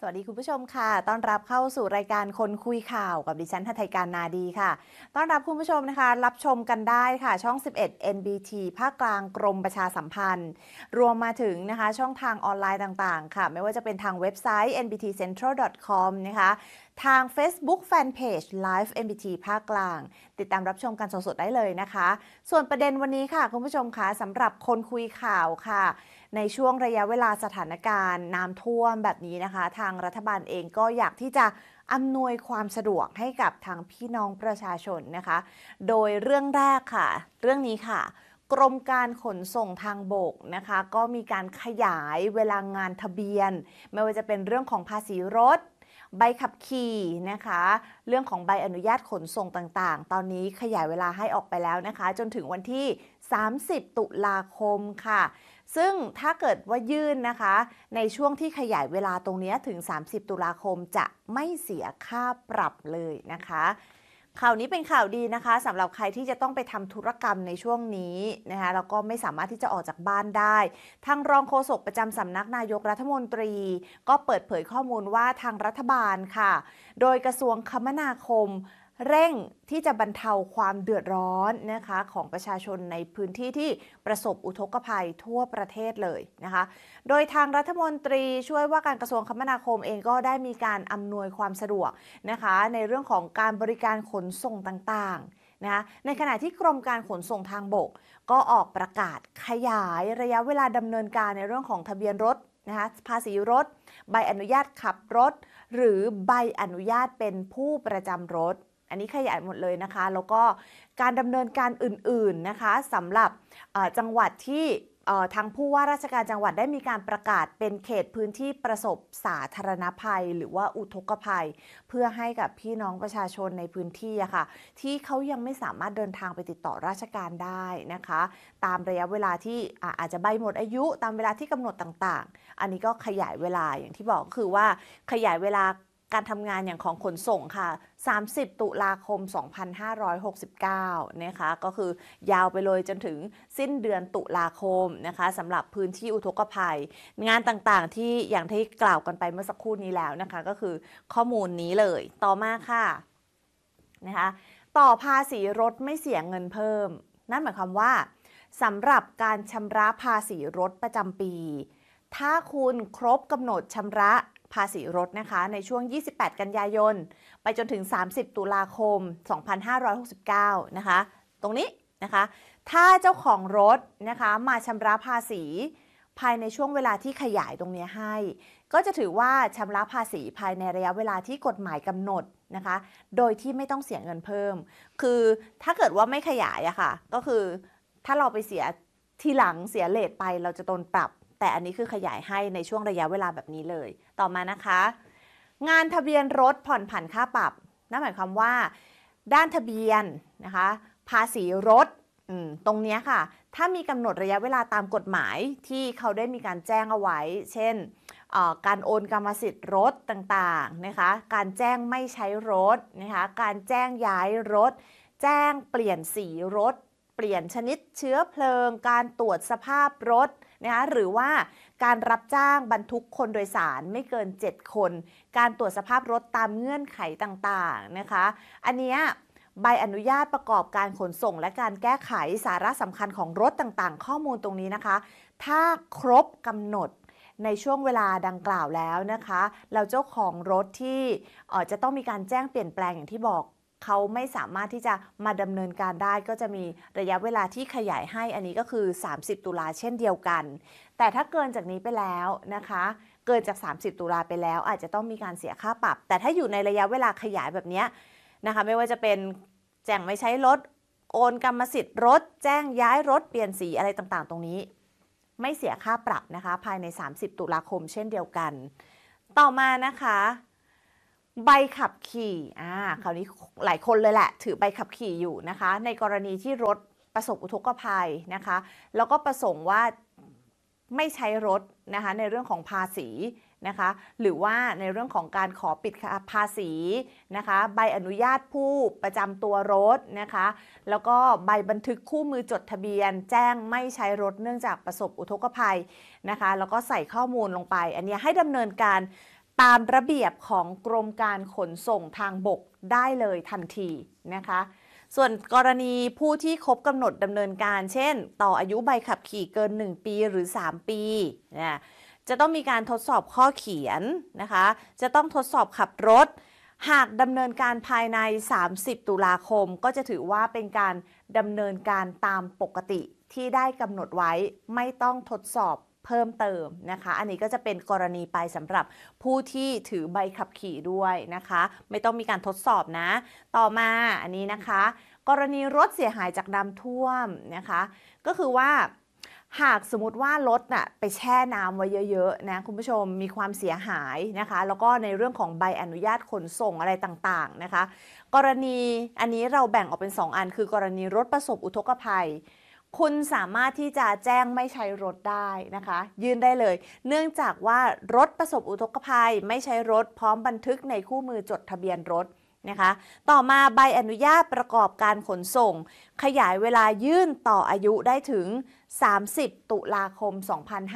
สวัสดีคุณผู้ชมค่ะต้อนรับเข้าสู่รายการคนคุยข่าวกับดิฉันทัยการนาดีค่ะต้อนรับคุณผู้ชมนะคะรับชมกันได้ค่ะช่อง11 NBT ภาคกลางกรมประชาสัมพันธ์รวมมาถึงนะคะช่องทางออนไลน์ต่างๆค่ะไม่ว่าจะเป็นทางเว็บไซต์ nbtcentral.com นะคะทาง Facebook Fanpage Live NBT ภาคกลางติดตามรับชมกันสดๆได้เลยนะคะส่วนประเด็นวันนี้ค่ะคุณผู้ชมคะสำหรับคนคุยข่าวค่ะในช่วงระยะเวลาสถานการณ์น้ำท่วมแบบนี้นะคะทางรัฐบาลเองก็อยากที่จะอำนวยความสะดวกให้กับทางพี่น้องประชาชนนะคะโดยเรื่องแรกค่ะเรื่องนี้ค่ะกรมการขนส่งทางบกนะคะก็มีการขยายเวลางานทะเบียนไม่ว่าจะเป็นเรื่องของภาษีรถใบขับขี่นะคะเรื่องของใบอนุญาตขนส่งต่างๆตอนนี้ขยายเวลาให้ออกไปแล้วนะคะจนถึงวันที่30ตุลาคมค่ะซึ่งถ้าเกิดว่ายื่นนะคะในช่วงที่ขยายเวลาตรงนี้ถึง30ตุลาคมจะไม่เสียค่าปรับเลยนะคะข่าวนี้เป็นข่าวดีนะคะสำหรับใครที่จะต้องไปทำธุรกรรมในช่วงนี้นะคะแล้วก็ไม่สามารถที่จะออกจากบ้านได้ทางรองโฆษกประจำสำนักนายกรัฐมนตรีก็เปิดเผยข้อมูลว่าทางรัฐบาลค่ะโดยกระทรวงคมนาคมเร่งที่จะบรรเทาความเดือดร้อนนะคะของประชาชนในพื้นที่ที่ประสบอุทกภัยทั่วประเทศเลยนะคะโดยทางรัฐมนตรีช่วยว่าการกระทรวงคมนาคมเองก็ได้มีการอำนวยความสะดวกนะคะในเรื่องของการบริการขนส่งต่างๆนะคะในขณะที่กรมการขนส่งทางบกก็ออกประกาศขยายระยะเวลาดำเนินการในเรื่องของทะเบียนรถนะคะภาษีรถใบอนุญาตขับรถหรือใบอนุญาตเป็นผู้ประจำรถอันนี้ขยายหมดเลยนะคะแล้วก็การดำเนินการอื่นๆนะคะสำหรับจังหวัดที่ทางผู้ว่าราชการจังหวัดได้มีการประกาศเป็นเขตพื้นที่ประสบสาธารณภัยหรือว่าอุทกภัยเพื่อให้กับพี่น้องประชาชนในพื้นที่อะค่ะที่เขายังไม่สามารถเดินทางไปติดต่อราชการได้นะคะตามระยะเวลาที่อาจจะใบหมดอายุตามเวลาที่กำหนดต่างๆอันนี้ก็ขยายเวลาอย่างที่บอกคือว่าขยายเวลาการทำงานอย่างของขนส่งค่ะ30ตุลาคม2569นะคะก็คือยาวไปเลยจนถึงสิ้นเดือนตุลาคมนะคะสำหรับพื้นที่อุทกภัยงานต่างๆที่อย่างที่กล่าวกันไปเมื่อสักครู่นี้แล้วนะคะก็คือข้อมูลนี้เลยต่อมาค่ะนะคะต่อภาษีรถไม่เสียเงินเพิ่มนั่นหมายความว่าสำหรับการชำระภาษีรถประจำปีถ้าคุณครบกำหนดชำระภาษีรถนะคะในช่วง28กันยายนไปจนถึง30ตุลาคม2569นะคะตรงนี้นะคะถ้าเจ้าของรถนะคะมาชำระภาษีภายในช่วงเวลาที่ขยายตรงนี้ให้ก็จะถือว่าชำระภาษีภายในระยะเวลาที่กฎหมายกำหนดนะคะโดยที่ไม่ต้องเสียเงินเพิ่มคือถ้าเกิดว่าไม่ขยายอะค่ะก็คือถ้าเราไปเสียทีหลังเสียเลทไปเราจะโดนปรับแต่อันนี้คือขยายให้ในช่วงระยะเวลาแบบนี้เลยต่อมานะคะงานทะเบียนรถผ่อนผันค่าปรับนั่นหมายความว่าด้านทะเบียนนะคะภาษีรถตรงนี้ค่ะถ้ามีกำหนดระยะเวลาตามกฎหมายที่เขาได้มีการแจ้งเอาไว้เช่นการโอนกรรมสิทธิ์รถต่างๆนะคะการแจ้งไม่ใช้รถนะคะการแจ้งย้ายรถแจ้งเปลี่ยนสีรถเปลี่ยนชนิดเชื้อเพลิงการตรวจสภาพรถนะคะหรือว่าการรับจ้างบรรทุกคนโดยสารไม่เกิน7คนการตรวจสภาพรถตามเงื่อนไขต่างๆนะคะอันนี้ใบอนุญาตประกอบการขนส่งและการแก้ไขสาระสำคัญของรถต่างๆข้อมูลตรงนี้นะคะถ้าครบกำหนดในช่วงเวลาดังกล่าวแล้วนะคะแล้วเจ้าของรถที่จะต้องมีการแจ้งเปลี่ยนแปลงอย่างที่บอกเขาไม่สามารถที่จะมาดำเนินการได้ก็จะมีระยะเวลาที่ขยายให้อันนี้ก็คือ30ตุลาเช่นเดียวกันแต่ถ้าเกินจากนี้ไปแล้วนะคะเกินจาก30ตุลาไปแล้วอาจจะต้องมีการเสียค่าปรับแต่ถ้าอยู่ในระยะเวลาขยายแบบนี้นะคะไม่ว่าจะเป็นแจ้งไม่ใช้รถโอนกรรมสิทธิ์รถแจ้งย้ายรถเปลี่ยนสีอะไรต่างๆตรงนี้ไม่เสียค่าปรับนะคะภายใน30ตุลาคมเช่นเดียวกันต่อมานะคะใบขับขี่คราวนี้หลายคนเลยแหละถือใบขับขี่อยู่นะคะในกรณีที่รถประสบอุทกภัยนะคะแล้วก็ประสงค์ว่าไม่ใช้รถนะคะในเรื่องของภาษีนะคะหรือว่าในเรื่องของการขอปิดภาษีนะคะใบอนุญาตผู้ประจำตัวรถนะคะแล้วก็ใบบันทึกคู่มือจดทะเบียนแจ้งไม่ใช้รถเนื่องจากประสบอุทกภัยนะคะแล้วก็ใส่ข้อมูลลงไปอันนี้ให้ดำเนินการตามระเบียบของกรมการขนส่งทางบกได้เลยทันทีนะคะส่วนกรณีผู้ที่ครบกำหนดดำเนินการเช่นต่ออายุใบขับขี่เกิน1 ปีหรือ3 ปีนะจะต้องมีการทดสอบข้อเขียนนะคะจะต้องทดสอบขับรถหากดำเนินการภายใน30 ตุลาคมก็จะถือว่าเป็นการดำเนินการตามปกติที่ได้กำหนดไว้ไม่ต้องทดสอบเพิ่มเติมนะคะอันนี้ก็จะเป็นกรณีไปสำหรับผู้ที่ถือใบขับขี่ด้วยนะคะไม่ต้องมีการทดสอบนะต่อมาอันนี้นะคะกรณีรถเสียหายจากน้ำท่วมนะคะก็คือว่าหากสมมติว่ารถน่ะไปแช่น้ำไว้เยอะๆนะคุณผู้ชมมีความเสียหายนะคะแล้วก็ในเรื่องของใบอนุญาตขนส่งอะไรต่างๆนะคะกรณีอันนี้เราแบ่งออกเป็น2 อันคือกรณีรถประสบอุทกภัยคุณสามารถที่จะแจ้งไม่ใช้รถได้นะคะยื่นได้เลยเนื่องจากว่ารถประสบอุทกภัยไม่ใช้รถพร้อมบันทึกในคู่มือจดทะเบียนรถนะคะต่อมาใบอนุญาตประกอบการขนส่งขยายเวลายื่นต่ออายุได้ถึง30 ตุลาคม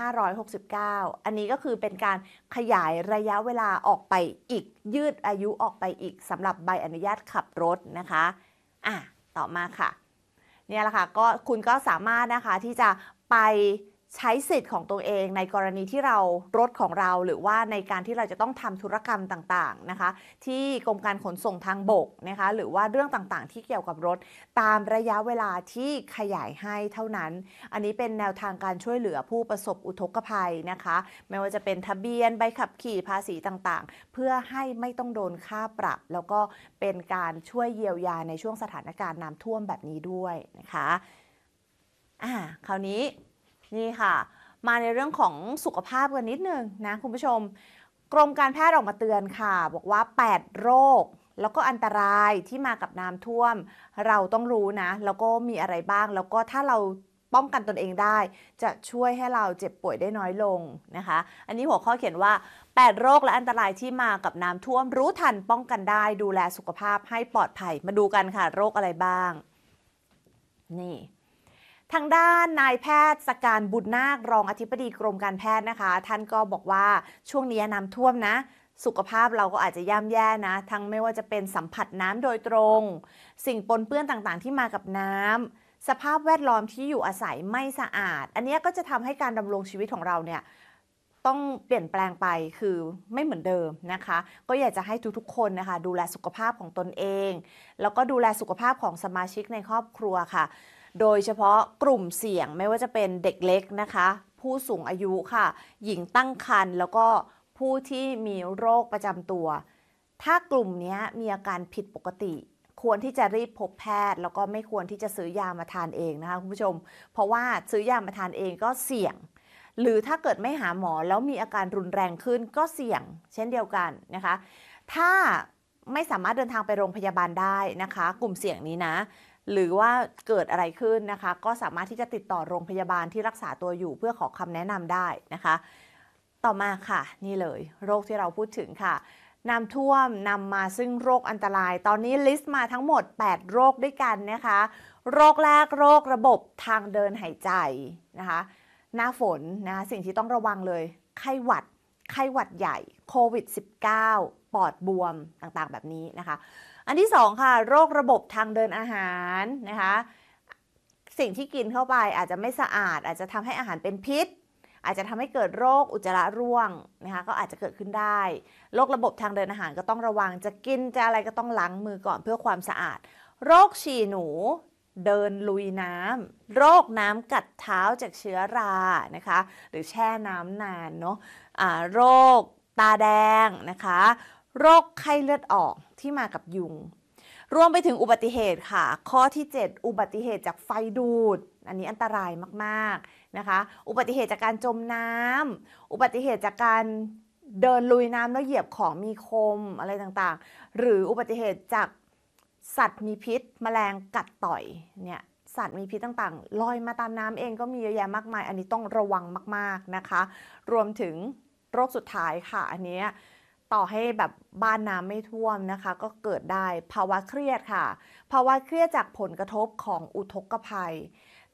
2569อันนี้ก็คือเป็นการขยายระยะเวลาออกไปอีกยืดอายุออกไปอีกสำหรับใบอนุญาตขับรถนะคะต่อมาค่ะเนี่ยแหละค่ะก็คุณก็สามารถนะคะที่จะไปใช้สิทธิ์ของตัวเองในกรณีที่รถของเราหรือว่าในการที่เราจะต้องทำธุรกรรมต่างๆนะคะที่กรมการขนส่งทางบกนะคะหรือว่าเรื่องต่างๆที่เกี่ยวกับรถตามระยะเวลาที่ขยายให้เท่านั้นอันนี้เป็นแนวทางการช่วยเหลือผู้ประสบอุทกภัยนะคะไม่ว่าจะเป็นทะเบียนใบขับขี่ภาษีต่างๆเพื่อให้ไม่ต้องโดนค่าปรับแล้วก็เป็นการช่วยเยียวยาในช่วงสถานการณ์น้ำท่วมแบบนี้ด้วยนะคะคราวนี้นี่ค่ะมาในเรื่องของสุขภาพกันนิดนึงนะคุณผู้ชมกรมการแพทย์ออกมาเตือนค่ะบอกว่า8 โรคแล้วก็อันตรายที่มากับน้ำท่วมเราต้องรู้นะแล้วก็มีอะไรบ้างแล้วก็ถ้าเราป้องกันตนเองได้จะช่วยให้เราเจ็บป่วยได้น้อยลงนะคะอันนี้หัวข้อเขียนว่า8 โรคและอันตรายที่มากับน้ำท่วมรู้ทันป้องกันได้ดูแลสุขภาพให้ปลอดภัยมาดูกันค่ะโรคอะไรบ้างนี่ทางด้านนายแพทย์สการบุญนาครองอธิบดีกรมการแพทย์นะคะท่านก็บอกว่าช่วงนี้น้ำท่วมนะสุขภาพเราก็อาจจะย่ำแย่นะทั้งไม่ว่าจะเป็นสัมผัสน้ำโดยตรงสิ่งปนเปื้อนต่างๆที่มากับน้ำสภาพแวดล้อมที่อยู่อาศัยไม่สะอาดอันนี้ก็จะทำให้การดำรงชีวิตของเราเนี่ยต้องเปลี่ยนแปลงไปคือไม่เหมือนเดิมนะคะก็อยากจะให้ทุกๆคนนะคะดูแลสุขภาพของตนเองแล้วก็ดูแลสุขภาพของสมาชิกในครอบครัวค่ะโดยเฉพาะกลุ่มเสี่ยงไม่ว่าจะเป็นเด็กเล็กนะคะผู้สูงอายุค่ะหญิงตั้งครรภ์แล้วก็ผู้ที่มีโรคประจำตัวถ้ากลุ่มนี้มีอาการผิดปกติควรที่จะรีบพบแพทย์แล้วก็ไม่ควรที่จะซื้อยามาทานเองนะคะคุณผู้ชมเพราะว่าซื้อยามาทานเองก็เสี่ยงหรือถ้าเกิดไม่หาหมอแล้วมีอาการรุนแรงขึ้นก็เสี่ยงเช่นเดียวกันนะคะถ้าไม่สามารถเดินทางไปโรงพยาบาลได้นะคะกลุ่มเสี่ยงนี้นะหรือว่าเกิดอะไรขึ้นนะคะก็สามารถที่จะติดต่อโรงพยาบาลที่รักษาตัวอยู่เพื่อขอคำแนะนำได้นะคะต่อมาค่ะนี่เลยโรคที่เราพูดถึงค่ะน้ำท่วมนำมาซึ่งโรคอันตรายตอนนี้ลิสต์มาทั้งหมด8 โรคด้วยกันนะคะโรคแรกโรคระบบทางเดินหายใจนะคะหน้าฝนนะสิ่งที่ต้องระวังเลยไข้หวัดใหญ่โควิด -19 ปอดบวมต่างๆแบบนี้นะคะอันที่2ค่ะโรคระบบทางเดินอาหารนะคะสิ่งที่กินเข้าไปอาจจะไม่สะอาดอาจจะทำให้อาหารเป็นพิษอาจจะทำให้เกิดโรคอุจจาระร่วงนะคะก็อาจจะเกิดขึ้นได้โรคระบบทางเดินอาหารก็ต้องระวังจะกินจะอะไรก็ต้องล้างมือก่อนเพื่อความสะอาดโรคฉี่หนูเดินลุยน้ำโรคน้ำกัดเท้าจากเชื้อรานะคะหรือแช่น้ำนานเนาะโรคตาแดงนะคะโรคไข้เลือดออกที่มากับยุงรวมไปถึงอุบัติเหตุค่ะข้อที่7อุบัติเหตุจากไฟดูดอันนี้อันตรายมากๆนะคะอุบัติเหตุจากการจมน้ำอุบัติเหตุจากการเดินลุยน้ำแล้วเหยียบของมีคมอะไรต่างๆหรืออุบัติเหตุจากสัตว์มีพิษแมลงกัดต่อยเนี่ยสัตว์มีพิษต่างๆลอยมาตามน้ำเองก็มีเยอะแยะมากมายอันนี้ต้องระวังมากๆนะคะรวมถึงโรคสุดท้ายค่ะอันนี้ต่อให้แบบบ้านน้ำไม่ท่วมนะคะก็เกิดได้ภาวะเครียดค่ะภาวะเครียดจากผลกระทบของอุทกภัย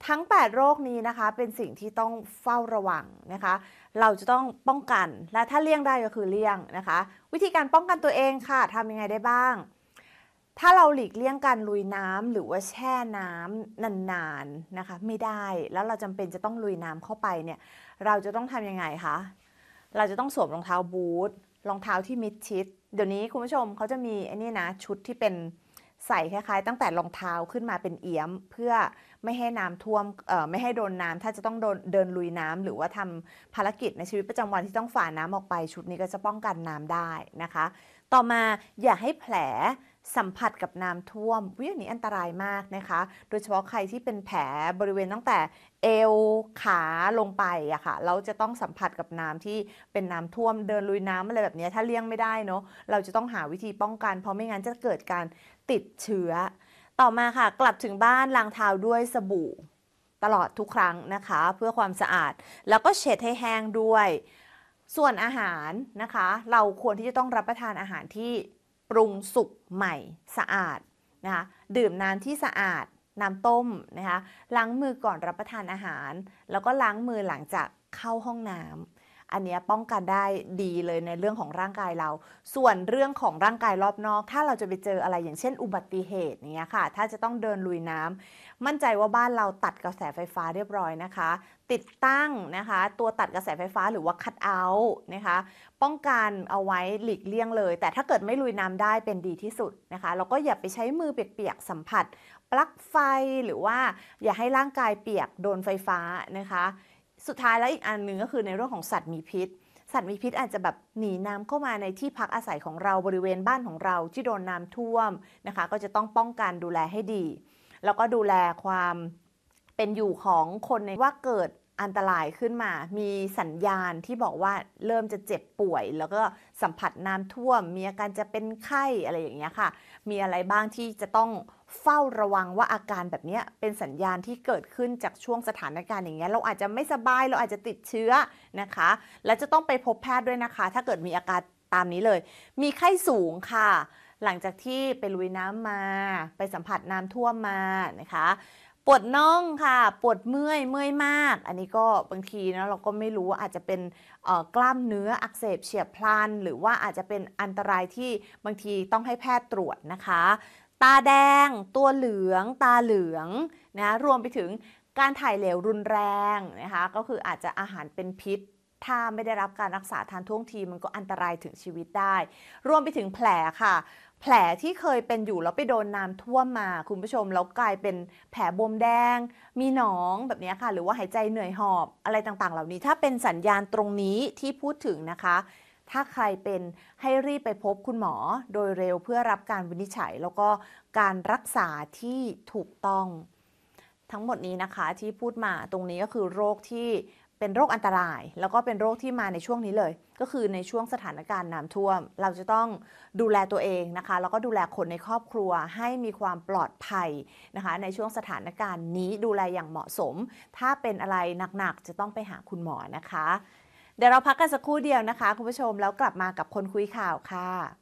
ทั้ง8โรคนี้นะคะเป็นสิ่งที่ต้องเฝ้าระวังนะคะเราจะต้องป้องกันและถ้าเลี่ยงได้ก็คือเลี่ยงนะคะวิธีการป้องกันตัวเองค่ะทำยังไงได้บ้างถ้าเราหลีกเลี่ยงการลุยน้ำหรือว่าแช่น้ำนานๆนะคะไม่ได้แล้วเราจำเป็นจะต้องลุยน้ำเข้าไปเนี่ยเราจะต้องทำยังไงคะเราจะต้องสวมรองเท้าบูทรองเท้าที่มิดชิดเดี๋ยวนี้คุณผู้ชมเขาจะมีไอ้นี่นะชุดที่เป็นใส่คล้ายๆตั้งแต่รองเท้าขึ้นมาเป็นเอี้ยมเพื่อไม่ให้น้ำท่วมไม่ให้โดนน้ำถ้าจะต้องเดินลุยน้ำหรือว่าทำภารกิจในชีวิตประจำวันที่ต้องฝ่าน้ำออกไปชุดนี้ก็จะป้องกันน้ำได้นะคะต่อมาอย่าให้แผลสัมผัสกับน้ำท่วมอันนี้อันตรายมากนะคะโดยเฉพาะใครที่เป็นแผลบริเวณตั้งแต่เอวขาลงไปอะค่ะเราจะต้องสัมผัสกับน้ำที่เป็นน้ำท่วมเดินลุยน้ำอะไรแบบนี้ถ้าเลี่ยงไม่ได้เนาะเราจะต้องหาวิธีป้องกันเพราะไม่งั้นจะเกิดการติดเชื้อต่อมาค่ะกลับถึงบ้านล้างเท้าด้วยสบู่ตลอดทุกครั้งนะคะเพื่อความสะอาดแล้วก็เช็ดให้แห้งด้วยส่วนอาหารนะคะเราควรที่จะต้องรับประทานอาหารที่ปรุงสุกใหม่สะอาดนะคะดื่มน้ำที่สะอาดน้ำต้มนะคะล้างมือก่อนรับประทานอาหารแล้วก็ล้างมือหลังจากเข้าห้องน้ำอันนี้ป้องกันได้ดีเลยในเรื่องของร่างกายเราส่วนเรื่องของร่างกายรอบนอกถ้าเราจะไปเจออะไรอย่างเช่นอุบัติเหตุอย่างเงี้ยค่ะถ้าจะต้องเดินลุยน้ำมั่นใจว่าบ้านเราตัดกระแสไฟฟ้าเรียบร้อยนะคะติดตั้งนะคะตัวตัดกระแสไฟฟ้าหรือว่าคัทเอาท์นะคะป้องกันเอาไว้หลีกเลี่ยงเลยแต่ถ้าเกิดไม่ลุยน้ำได้เป็นดีที่สุดนะคะแล้วก็อย่าไปใช้มือเปียกๆสัมผัสปลั๊กไฟหรือว่าอย่าให้ร่างกายเปียกโดนไฟฟ้านะคะสุดท้ายแล้วอีกอันหนึ่งก็คือในเรื่องของสัตว์มีพิษสัตว์มีพิษอาจจะแบบหนีน้ำเข้ามาในที่พักอาศัยของเราบริเวณบ้านของเราที่โดนน้ำท่วมนะคะก็จะต้องป้องกันดูแลให้ดีแล้วก็ดูแลความเป็นอยู่ของคนในว่าเกิดอันตรายขึ้นมามีสัญญาณที่บอกว่าเริ่มจะเจ็บป่วยแล้วก็สัมผัสน้ำท่วมมีอาการจะเป็นไข้อะไรอย่างเงี้ยค่ะมีอะไรบ้างที่จะต้องเฝ้าระวังว่าอาการแบบนี้เป็นสัญญาณที่เกิดขึ้นจากช่วงสถานการณ์อย่างเงี้ยเราอาจจะไม่สบายเราอาจจะติดเชื้อนะคะและจะต้องไปพบแพทย์ด้วยนะคะถ้าเกิดมีอาการตามนี้เลยมีไข้สูงค่ะหลังจากที่ไปลุยน้ำมาไปสัมผัสน้ำท่วมมานะคะปวดน่องค่ะปวดเมื่อยมากอันนี้ก็บางทีนะเราก็ไม่รู้ว่าอาจจะเป็นกล้ามเนื้ออักเสบเฉียบพลันหรือว่าอาจจะเป็นอันตรายที่บางทีต้องให้แพทย์ตรวจนะคะตาแดงตัวเหลืองตาเหลืองนะรวมไปถึงการถ่ายเหลวรุนแรงนะคะก็คืออาจจะอาหารเป็นพิษถ้าไม่ได้รับการรักษาทันท่วงทีมันก็อันตรายถึงชีวิตได้รวมไปถึงแผลค่ะแผลที่เคยเป็นอยู่แล้วไปโดนน้ำท่วมมาคุณผู้ชมแล้วกลายเป็นแผลบวมแดงมีหนองแบบนี้ค่ะหรือว่าหายใจเหนื่อยหอบอะไรต่างๆเหล่านี้ถ้าเป็นสัญญาณตรงนี้ที่พูดถึงนะคะถ้าใครเป็นให้รีบไปพบคุณหมอโดยเร็วเพื่อรับการวินิจฉัยแล้วก็การรักษาที่ถูกต้องทั้งหมดนี้นะคะที่พูดมาตรงนี้ก็คือโรคที่เป็นโรคอันตรายแล้วก็เป็นโรคที่มาในช่วงนี้เลยก็คือในช่วงสถานการณ์น้ำท่วมเราจะต้องดูแลตัวเองนะคะแล้วก็ดูแลคนในครอบครัวให้มีความปลอดภัยนะคะในช่วงสถานการณ์นี้ดูแลอย่างเหมาะสมถ้าเป็นอะไรหนักๆจะต้องไปหาคุณหมอนะคะเดี๋ยวเราพักกันสักครู่เดียวนะคะคุณผู้ชมแล้วกลับมากับคนคุยข่าวค่ะ